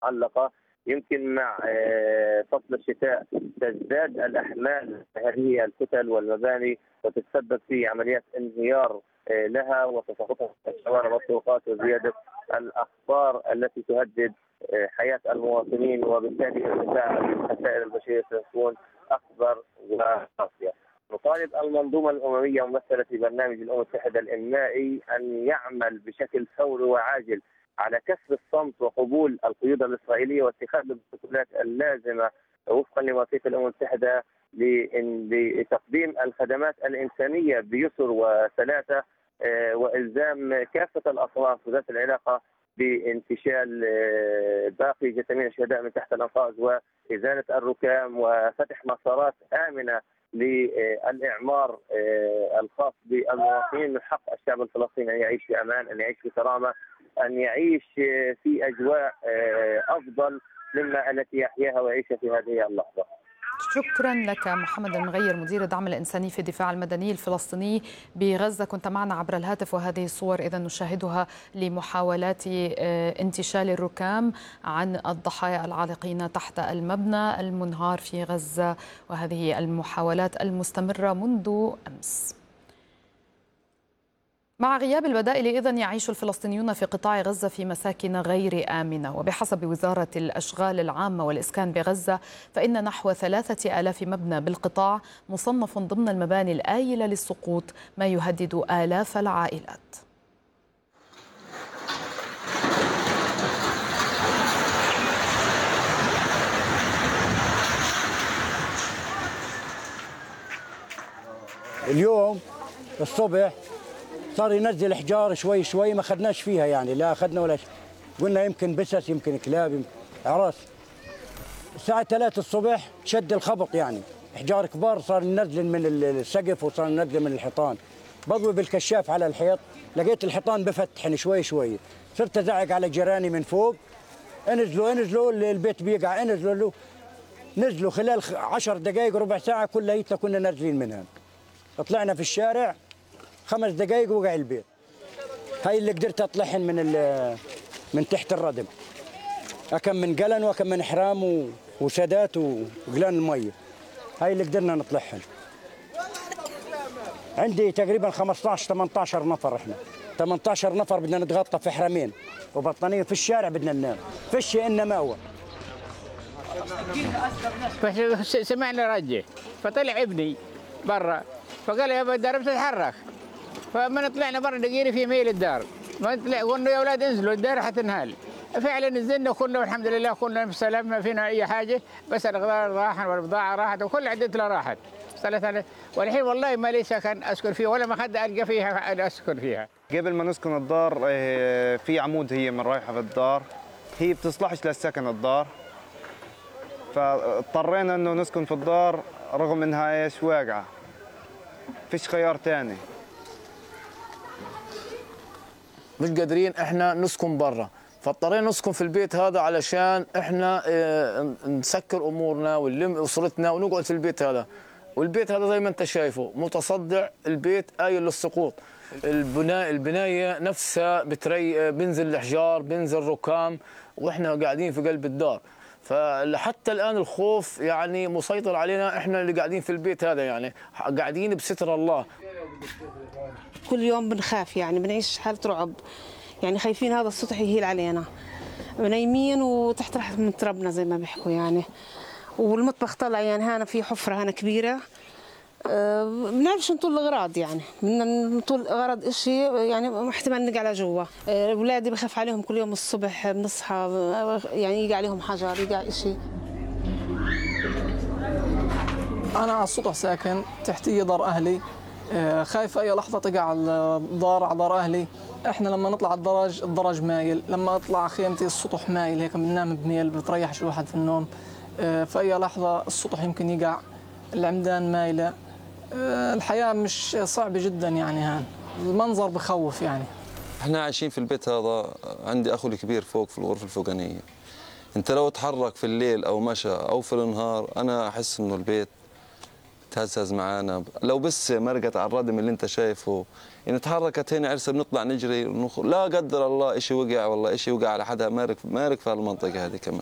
معلقة. يمكن مع فصل الشتاء تزداد الأحمال هذه الكتل والمباني وتتسبب في عمليات انهيار لها وتساقطها في الشوارع والطرقات وزيادة الأخطار التي تهدد حياة المواطنين، وبالتالي ارتفاع الخسائر البشرية سيكون أكبر وقاسية. نطالب المنظومة الأممية ممثلة في برنامج الأمم المتحدة الإنمائي أن يعمل بشكل فوري وعاجل على كسر الصمت وقبول القيود الإسرائيلية واتخاذ البروتوكولات اللازمة وفقا لمواثيق الأمم المتحدة لتقديم الخدمات الإنسانية بيسر وسلاسة، وإلزام كافة الأطراف ذات العلاقة بانتشال باقي جثامين الشهداء من تحت الأنقاض وإزالة الركام وفتح مسارات آمنة للإعمار الخاص بالمواطنين. من حق الشعب الفلسطيني أن يعيش في أمان، أن يعيش في كرامة، أن يعيش في أجواء أفضل مما التي يحياها ويعيشها في هذه اللحظة. شكرا لك محمد المغير، مدير الدعم الإنساني في الدفاع المدني الفلسطيني بغزة، كنت معنا عبر الهاتف. وهذه الصور إذا نشاهدها لمحاولات انتشال الركام عن الضحايا العالقين تحت المبنى المنهار في غزة، وهذه المحاولات المستمرة منذ أمس. مع غياب البدائل إذن يعيش الفلسطينيون في قطاع غزة في مساكن غير آمنة، وبحسب وزارة الأشغال العامة والإسكان بغزة فإن نحو 3000 مبنى بالقطاع مصنف ضمن المباني الآيلة للسقوط، ما يهدد آلاف العائلات. اليوم الصبح صار ينزل احجار شوي شوي، ما اخذناش فيها يعني، لا اخذنا ولا شيء. قلنا يمكن بسس يمكن كلاب يمكن عرس. الساعة 3 الصبح شد الخبط، يعني احجار كبار صار ينزل من السقف وصار ينزل من الحيطان. بضوي بالكشاف على الحيط لقيت الحيطان بفتحن شوي شوي، صرت ازعق على جيراني من فوق انزلوا البيت بيقع، نزلوا خلال 10 دقائق ربع ساعة كلها كنا نازلين منها. طلعنا في الشارع 5 دقائق وقع البيت. هاي اللي قدرت اطلعهن من تحت الردم، أكم من قلن وأكم من حرام وسادات وقلان المية. هاي اللي قدرنا نطلعهن. عندي تقريبا 18 نفر، احنا 18 نفر بدنا نتغطى في حرمين وبطانية في الشارع، بدنا ننام فيش إلا مأوى. سمعنا رجع فطلع ابني برا فقال يا ابا الدار بتتحرك، فما طلعنا برا لقينا في ميل الدار، ما طلع قلنا يا اولاد انزلوا الدار حتنهال. فعلا نزلنا كنا والحمد لله كنا بسلام، ما فينا اي حاجه، بس الاغراض راحت والبضاعه راحت وكل عدتنا راحت. والحين والله ما لي سكن اسكن فيه ولا مخده القى فيها اسكن فيها. قبل ما نسكن الدار في عمود هي من رايحه في الدار، هي بتصلحش للسكن الدار، فاضطرينا انه نسكن في الدار رغم انها ايش واقعه، فيش خيار ثاني. مش قادرين احنا نسكن برا، فاضطرينا نسكن في البيت هذا علشان احنا نسكر امورنا ونلم اسرتنا ونقعد في البيت هذا. والبيت هذا زي ما انت شايفه متصدع، البيت آيل للسقوط. البنايه نفسها بينزل الاحجار بينزل ركام واحنا قاعدين في قلب الدار. فحتى الان الخوف يعني مسيطر علينا، احنا اللي قاعدين في البيت هذا يعني قاعدين بستر الله. كل يوم بنخاف، يعني بنعيش حالة رعب، يعني خايفين هذا السطح يهيل علينا. نايمين وتحت رحمة من تربنا زي ما بيحكوا يعني. والمطبخ طلع يعني هنا في حفرة هنا كبيرة، بنعرفش نطول الأغراض، يعني بدنا نطول أغراض إشي يعني احتمال نقع لجوا. أولادي بخاف عليهم كل يوم الصبح بنصحى يعني يقع عليهم حجر يقع إشي. أنا على السطح ساكن، تحتي دار أهلي، خايف أي لحظة تقع الدار على دار أهلي. إحنا لما نطلع الدرج مايل، لما أطلع خيمتي السطح مايل، هيك بننام بميل بتريحش الواحد في النوم. في أي لحظة السطح يمكن يقع، العمدان مايلة. الحياة مش صعبة جدا يعني، هان المنظر بخوف يعني. احنا عايشين في البيت هذا، عندي أخو الكبير فوق في الغرفة الفوقانية. انت لو تحرك في الليل أو مشى أو في النهار أنا أحس إنه البيت تهزز معانا، لو بس مرقت على الردم اللي انت شايفه، يعني تحركت هنا عرسه بنطلع نجري لا قدر الله شيء وقع، والله شيء وقع على حدا مارك في المنطقه هذه كمان.